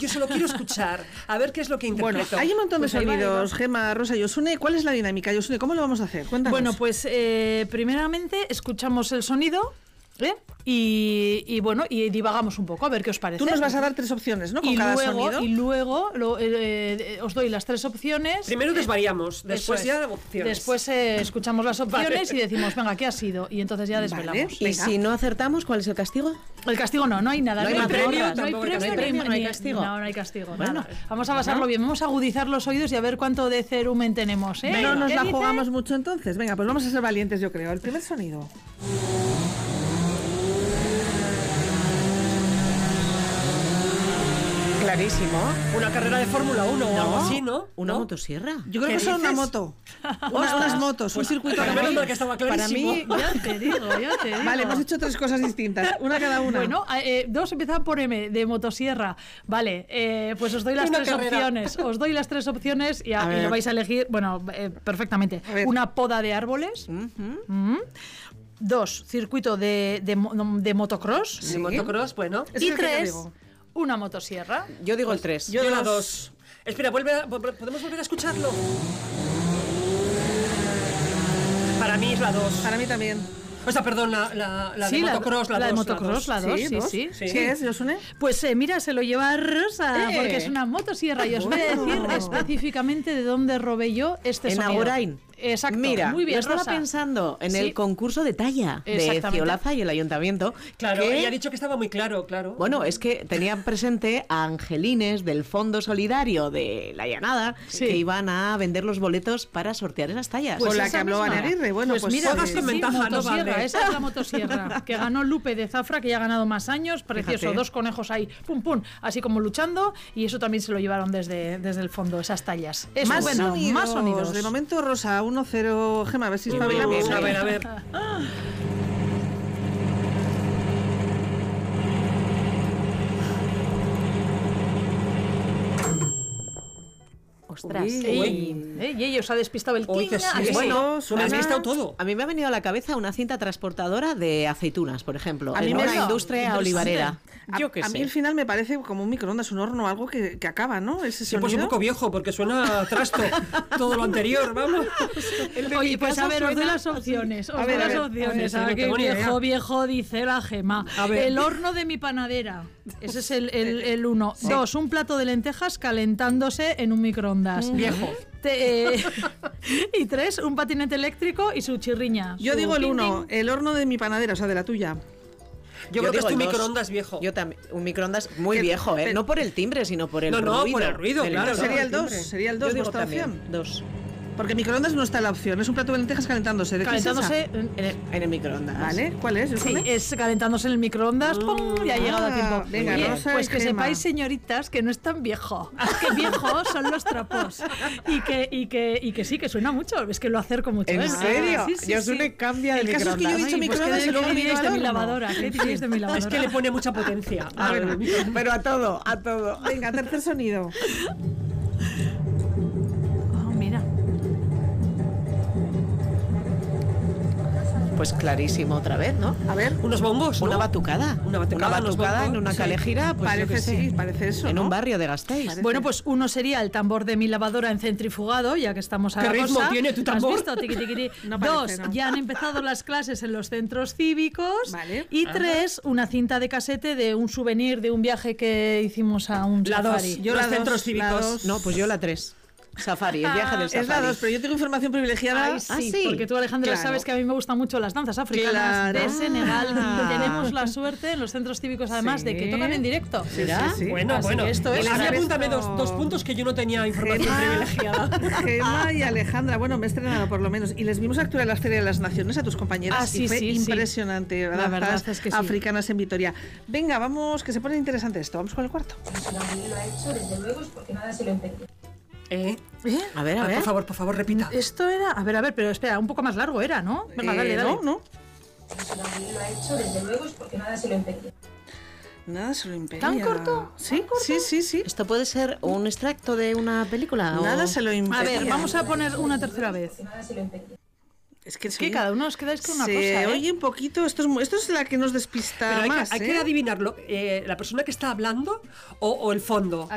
que solo quiero escuchar. A ver qué es lo que interpreto. Bueno, hay un montón de Pues ahí va, sonidos, Gemma, Rosa y Yosune. ¿Cuál es la dinámica, Yosune? ¿Cómo lo vamos a hacer? Cuéntanos. Bueno, pues primeramente escuchamos el sonido, y bueno, y divagamos un poco, a ver qué os parece. Tú nos vas a dar 3 opciones, ¿no? Con y cada luego, sonido. Y luego os doy las 3 opciones. Primero desvariamos, después ya opciones. Después escuchamos las opciones y decimos, venga, ¿qué ha sido? Y entonces ya desvelamos. ¿Y si no acertamos, cuál es el castigo? El castigo no hay nada. No hay premio, no hay tampoco premio, hay premio, no hay ni- castigo. No hay castigo. Bueno, Nada. Vamos a pasarlo bien, vamos a agudizar los oídos y a ver cuánto de cerumen tenemos, ¿eh? No nos ¿Qué la dice? jugamos mucho entonces. Venga, pues vamos a ser valientes, yo creo. El primer sonido. Clarísimo. Una carrera de Fórmula 1 o algo así, ¿no? ¿Una ¿No? motosierra? Yo creo ¿Qué que son una dices? moto. Unas motos, un circuito Pues, menos de mal que estaba Para clarísimo. mí, Ya te digo. Vale, hemos hecho 3 cosas distintas. Una cada una. Bueno, 2 empiezan por M, de motosierra. Vale, pues os doy las Una 3 carrera. opciones. Os doy las 3 opciones y ver. lo vais a elegir, bueno, perfectamente. A ver. Una poda de árboles. 2, circuito de motocross. De motocross, bueno. Es Y el que yo 3, digo. una motosierra. yo digo el 3. Yo la 2. Espera, ¿podemos volver a escucharlo? Para mí es la 2. Para mí también. O sea, perdón, la Sí, de motocross, la 2. de motocross, la 2, sí, ¿dos? sí. Sí. ¿Qué es, Yosune? Pues mira, se lo lleva Rosa, ¡Eh! porque es una motosierra y os voy a decir específicamente de dónde robé yo este En sonido. Agurain. Exacto, Mira, muy bien, yo estaba Rosa. pensando en Sí. el concurso de talla de Exactamente. Ciolaza y el ayuntamiento. Claro, que- ella ha dicho que estaba muy claro, claro. Bueno, es que tenían presente a Angelines del Fondo Solidario de la Llanada Sí. que iban a vender los boletos para sortear esas tallas. Con la esa que habló misma. Ana Aguirre. Bueno, pues mira, juegas con ventaja, no motosierra, vale. esa es la motosierra, que ganó Lupe de Zafra, que ya ha ganado más años, precioso, Fíjate. 2 conejos ahí, pum pum, así como luchando, y eso también se lo llevaron desde el fondo, esas tallas. Eso, más, bueno, sonidos. más sonidos. De momento, Rosa, 1-0. Gemma, a ver si espabilamos. A ver. Ostras. Uy. Y os ha despistado el Uy, que cliña. sí. ¿A que Bueno, suena- has visto todo. A mí me ha venido a la cabeza una cinta transportadora de aceitunas, por ejemplo, A mí en me una ha- industria interesante. olivarera. Yo qué A mí sé. el final me parece como un microondas, un horno, algo que acaba, ¿no? Ese Sí, pues un sonido. poco viejo, porque suena a trasto todo lo anterior, vamos. Oye, pues casa a ver, os doy suena las opciones. Os A doy ver, a las ver. opciones. A ver, Ah, no qué tengo ni idea. viejo, dice la Gema. A ver. El horno de mi panadera. Ese es el 1. 2, un plato de lentejas calentándose en un microondas. Viejo. Y 3, un patinete eléctrico y su chirriña. Yo Su digo el ping, 1, ping. el horno de mi panadera, o sea, de la tuya. Yo creo que es digo tu el dos. microondas viejo. Yo también. Un microondas muy Que- viejo, ¿eh? pero- No por el timbre, sino por el No, ruido. no, por el ruido, del claro, emisor. Sería el 2, timbre. sería el Yo 2 digo vuestra también, opción. 2. Porque microondas no está la opción, es un plato de lentejas calentándose. ¿De qué es esa? Calentándose. En el microondas. ¿Vale? ¿Cuál es? Sí, Yosune? es calentándose en el microondas, ¡pum! Ya ha llegado a tiempo. venga, Oye, Rosa pues y que Gema. sepáis, señoritas, que no es tan viejo. Que viejos son los trapos. Y que sí, que suena mucho. Es que lo acerco mucho. ¿En ¿eh? serio? Sí, sí, Yosune sí. cambia de El caso es que yo he microondas. dicho Ay, pues microondas ¿qué y luego diríais miro de al mi horno. lavadora? ¿Qué diríais de mi lavadora? Es que le pone mucha potencia. Ah, bueno. Pero a todo, a todo. Venga, tercer sonido. Oh, mira. Pues clarísimo otra vez, ¿no? A ver, Unos bombos, ¿no? Una batucada. Una batucada, unos bombos, en una sí. calejira, pues yo parece qué sé. sí, parece eso, En ¿no? un barrio de Gasteiz. Parece. Bueno, pues uno sería el tambor de mi lavadora en centrifugado, ya que estamos a ¿Qué la ritmo cosa. tiene tu ¿Has tambor? visto? Tiqui, tiqui, tiqui. No 2, parece, no. ya han empezado las clases en los centros cívicos. Vale. Y 3, una cinta de casete de un souvenir de un viaje que hicimos a un La safari. 2. Yo Los la centros dos, la cívicos. dos. No, pues yo la 3. Safari, el viaje del safari. Es la 2, pero yo tengo información privilegiada. Ay, sí, Ah, sí. porque tú, Alejandra, Claro. sabes que a mí me gustan mucho las danzas africanas Claro. de Senegal. Ah. Y tenemos la suerte en los centros cívicos, además, de que Sí. tocan en directo. ¿Mira? Sí, sí. Bueno, Así bueno. que esto es- A mí Esto- apúntame dos puntos que yo no tenía información privilegiada. Gemma y Alejandra, bueno, me he estrenado por lo menos. Y les vimos actuar en la Feria de las Naciones a tus compañeras. Ah, sí, y fue sí, sí. impresionante. La danzas verdad es que sí. africanas en Vitoria. Venga, vamos, que se pone interesante esto. Vamos con el cuarto. Si la mujer lo ha hecho, desde luego es porque nada se lo impedió. ¿Eh? A ver, a ver. Por favor, repita. Esto era... A ver, pero espera, un poco más largo era, ¿no? Venga, dale, dale. No. Si la mujer lo ha hecho, desde luego es porque nada se lo impedió. Nada se lo impedía. ¿Tan corto? Sí, sí. ¿Esto puede ser un extracto de una película? o- Nada se lo impedía. A ver, vamos a poner una tercera vez. Que nada se lo impedió. Es que Es que cada uno os quedáis con una se cosa, ¿eh? oye un poquito. Esto es la que nos despista Pero hay más. que ¿eh? adivinarlo. ¿La persona que está hablando o el fondo?